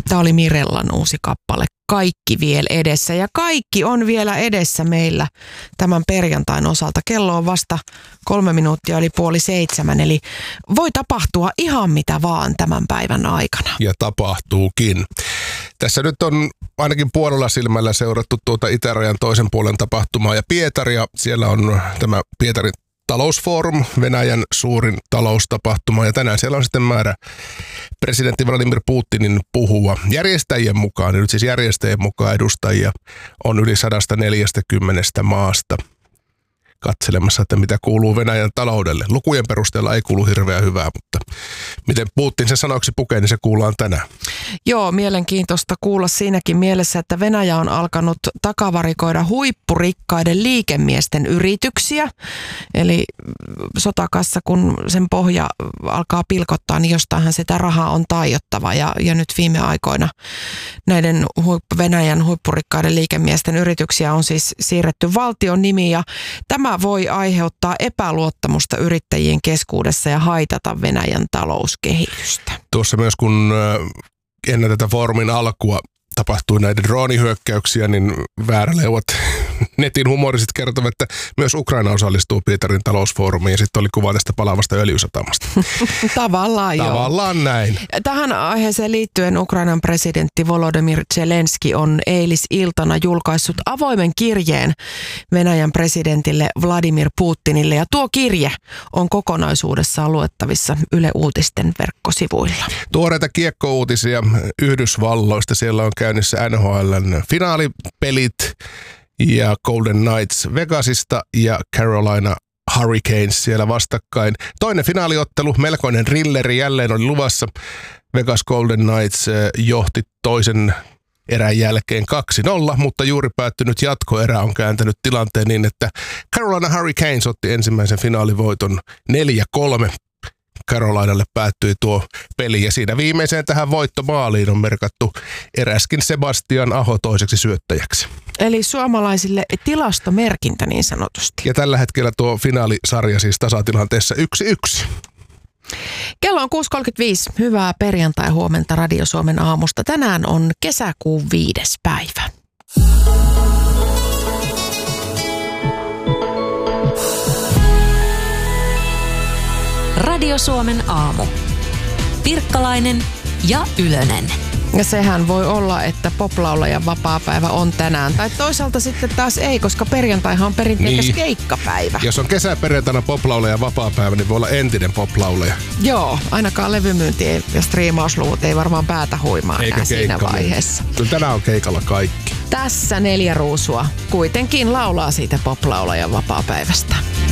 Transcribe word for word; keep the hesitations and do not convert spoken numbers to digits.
Tämä oli Mirellan uusi kappale, Kaikki vielä edessä. Ja kaikki on vielä edessä meillä tämän perjantain osalta. Kello on vasta kolme minuuttia yli puoli seitsemän, eli voi tapahtua ihan mitä vaan tämän päivän aikana. Ja tapahtuukin. Tässä nyt on ainakin puolella silmällä seurattu tuota itärajan toisen puolen tapahtumaa ja Pietaria. Siellä on tämä Pietarin talousfoorum, Venäjän suurin taloustapahtuma, ja tänään siellä on sitten määrä presidentti Vladimir Putinin puhua. Järjestäjien mukaan, nyt siis järjestäjien mukaan edustajia on yli sata neljäkymmentä maasta katselemassa, että mitä kuuluu Venäjän taloudelle. Lukujen perusteella ei kuulu hirveän hyvää, mutta miten Putin sen sanoiksi pukee, niin se kuullaan tänään. Joo, mielenkiintoista kuulla siinäkin mielessä, että Venäjä on alkanut takavarikoida huippurikkaiden liikemiesten yrityksiä. Eli sotakassa, kun sen pohja alkaa pilkottaa, niin jostainhan sitä rahaa on taiottava. Ja, ja nyt viime aikoina näiden huippu, Venäjän huippurikkaiden liikemiesten yrityksiä on siis siirretty valtion nimiin. Ja tämä voi aiheuttaa epäluottamusta yrittäjien keskuudessa ja haitata Venäjän talouskehitystä. Tuossa myös kun ennen tätä foorumin alkua tapahtui näitä droonihyökkäyksiä, niin vääräleuvat netin humoristit kertovat, että myös Ukraina osallistuu Pietarin talousfoorumiin ja sitten oli kuva tästä palavasta öljysatamasta. Tavallaan joo. Tavallaan näin. Tähän aiheeseen liittyen Ukrainan presidentti Volodymyr Zelenski on eilisiltana julkaissut avoimen kirjeen Venäjän presidentille Vladimir Putinille ja tuo kirje on kokonaisuudessaan luettavissa Yle Uutisten verkkosivuilla. Tuoreita kiekkouutisia Yhdysvalloista. Siellä on käynnissä N H L:n finaalipelit ja Golden Knights Vegasista ja Carolina Hurricanes siellä vastakkain. Toinen finaaliottelu, melkoinen rilleri jälleen oli luvassa. Vegas Golden Knights johti toisen erän jälkeen kaksi nolla, mutta juuri päättynyt jatkoerä on kääntänyt tilanteen niin, että Carolina Hurricanes otti ensimmäisen finaalivoiton neljä kolme. Carolinalle päättyi tuo peli ja siinä viimeiseen tähän voittomaaliin on merkattu eräskin Sebastian Aho toiseksi syöttäjäksi. Eli suomalaisille tilastomerkintä niin sanotusti. Ja tällä hetkellä tuo finaalisarja siis tasatilanteessa yksi yksi. Kello on kuusi kolmekymmentäviisi. Hyvää perjantai-huomenta Radio Suomen aamusta. Tänään on kesäkuun viides päivä. Radio Suomen aamu. Pirkkalainen ja Ylönen. Ja sehän voi olla, että poplaulajan vapaapäivä on tänään. Tai toisaalta sitten taas ei, koska perjantaihan on perinteikäs niin. keikkapäivä. Jos on kesäperjantaina poplaulajan vapaapäivä, niin voi olla entinen poplaulaja. Joo, ainakaan levymyynti ja striimausluvut ei varmaan päätä huimaa enää siinä vaiheessa. Kyllä tänään on keikalla kaikki. Tässä neljä ruusua kuitenkin laulaa siitä poplaulajan vapaapäivästä.